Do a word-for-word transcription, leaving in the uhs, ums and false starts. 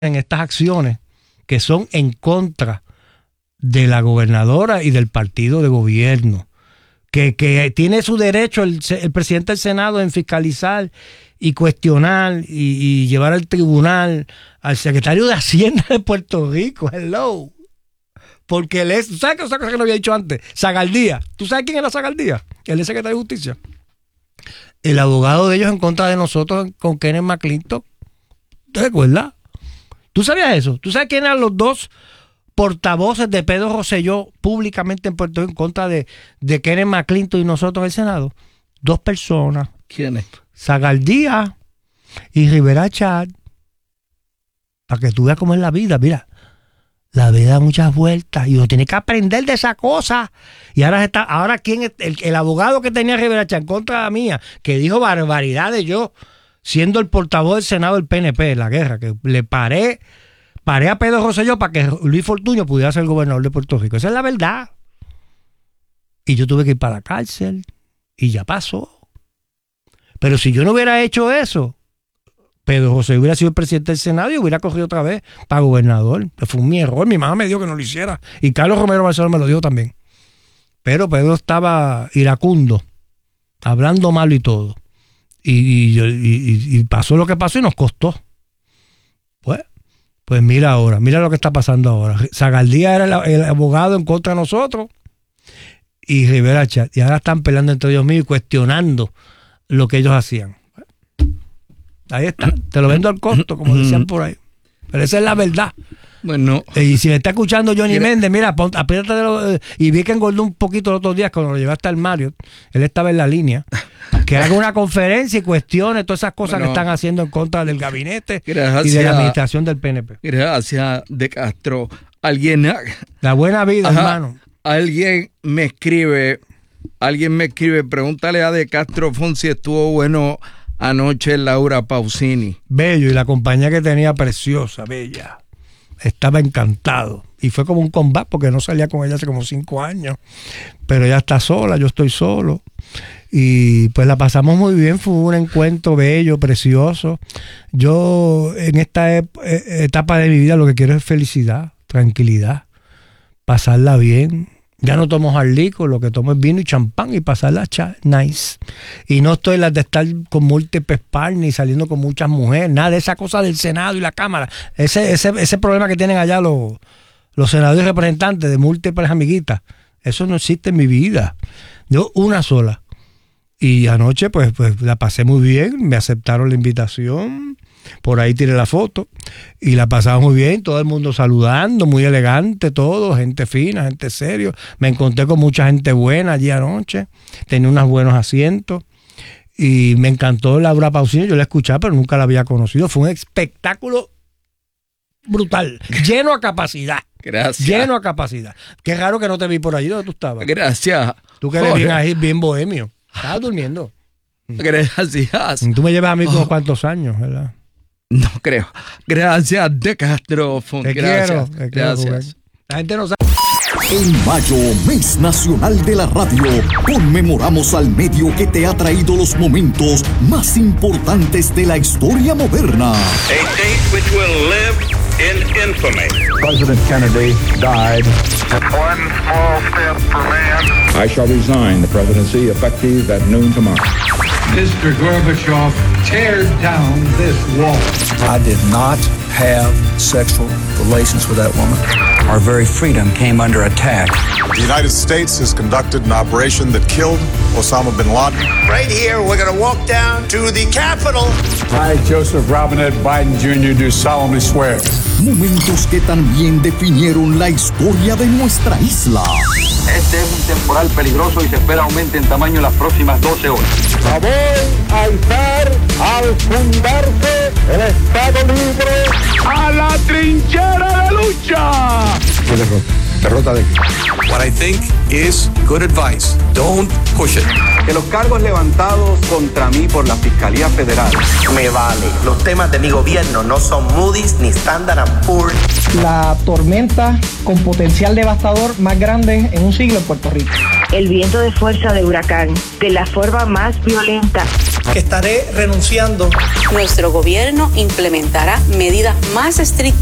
en estas acciones que son en contra de la gobernadora y del partido de gobierno, que, que tiene su derecho el, el presidente del Senado en fiscalizar y cuestionar y, y llevar al tribunal al secretario de Hacienda de Puerto Rico. Hello. Porque él es, ¿tú sabes qué cosa que no había dicho antes? Zagaldía. ¿Tú sabes quién era Zagaldía? Él es secretario de Justicia. El abogado de ellos en contra de nosotros con Kenneth McClintock. ¿Te recuerdas? ¿Tú sabías eso? ¿Tú sabes quién eran los dos portavoces de Pedro Rosselló públicamente en Puerto Rico en contra de, de Kenneth McClintock y nosotros en el Senado? Dos personas. ¿Quiénes? Zagaldía y Rivera Chat. Para que tú veas cómo es la vida. Mira, la vida da muchas vueltas y uno tiene que aprender de esa cosa. Y ahora está, ahora quién es el, el abogado que tenía Rivera Chat en contra mía, que dijo barbaridades yo, siendo el portavoz del Senado del P N P, la guerra, que le paré, paré a Pedro Rosselló para que Luis Fortuño pudiera ser gobernador de Puerto Rico. Esa es la verdad. Y yo tuve que ir para la cárcel y ya pasó. Pero si yo no hubiera hecho eso, Pedro José hubiera sido el presidente del Senado y hubiera cogido otra vez para gobernador. Fue mi error, mi mamá me dijo que no lo hiciera. Y Carlos Romero Barceló me lo dijo también. Pero Pedro estaba iracundo, hablando malo y todo. Y, y, y, y pasó lo que pasó y nos costó. Pues, pues mira ahora, mira lo que está pasando ahora. Zagaldía era el, el abogado en contra de nosotros y Rivera Chat. Y ahora están peleando entre ellos mismos y cuestionando lo que ellos hacían. Ahí está, te lo vendo al costo, como decían por ahí. Pero esa es la verdad. Bueno. Y si me está escuchando Johnny mira, Méndez, mira, apriétate. Y vi que engordó un poquito los otros días cuando lo llevaste al Mario. Él estaba en la línea. Que haga una conferencia y cuestione todas esas cosas bueno, que están haciendo en contra del gabinete gracias, y de la administración del P N P. Gracias, De Castro. Alguien. La buena vida, ajá, hermano. Alguien me escribe, alguien me escribe, pregúntale a De Castro Fon si estuvo bueno anoche Laura Pausini. Bello, y la compañía que tenía preciosa, bella. Estaba encantado. Y fue como un combate porque no salía con ella hace como cinco años. Pero ella está sola, yo estoy solo. Y pues la pasamos muy bien, fue un encuentro bello, precioso. Yo en esta ep- etapa de mi vida lo que quiero es felicidad, tranquilidad, pasarla bien. Ya no tomo jarlico, lo que tomo es vino y champán y pasarla cha- nice. Y no estoy en las de estar con múltiples partners ni saliendo con muchas mujeres, nada de esa cosa del Senado y la Cámara. Ese, ese, ese problema que tienen allá los, los senadores y representantes de múltiples amiguitas, eso no existe en mi vida. Yo una sola. Y anoche pues, pues la pasé muy bien, me aceptaron la invitación, por ahí tiré la foto y la pasamos muy bien, todo el mundo saludando, muy elegante todo, gente fina, gente serio. Me encontré con mucha gente buena allí anoche, tenía unos buenos asientos y me encantó Laura Pausini, yo la escuchaba pero nunca la había conocido. Fue un espectáculo brutal, lleno a capacidad. Gracias. Lleno a capacidad. Qué raro que no te vi por allí donde tú estabas. Gracias. Tú que eres bien, ahí, bien bohemio. Estabas durmiendo. Gracias. Tú me llevas a mí como cuántos años, ¿verdad? No creo. Gracias, De Castro. Te gracias. quiero. Te quiero, gracias. La gente no sabe. En mayo, Mes Nacional de la Radio, conmemoramos al medio que te ha traído los momentos más importantes de la historia moderna. A date which will live in infamy. President Kennedy died. One small step for man. I shall resign the presidency effective at noon tomorrow. Mister Gorbachev, tear down this wall. I did not have sexual relations with that woman. Our very freedom came under attack. The United States has conducted an operation that killed Osama bin Laden. Right here, we're going to walk down to the Capitol. I, Joseph Robinette Biden Junior, do solemnly swear. Momentos que también definieron la historia de nuestra isla. Este es un temporal peligroso y se espera aumente en tamaño en las próximas doce horas. La voy a izar al fundarse el Estado Libre a la trinchera de lucha. ¿Qué derrota? ¿Derrota de qué? What I think is good advice. Don't push it. Que los cargos levantados contra mí por la Fiscalía Federal. Me vale. Los temas de mi gobierno no son Moody's ni Standard and Poor's. La tormenta con potencial devastador más grande en un siglo en Puerto Rico. El viento de fuerza de huracán, de la forma más violenta. que estaré renunciando. Nuestro gobierno implementará medidas más estrictas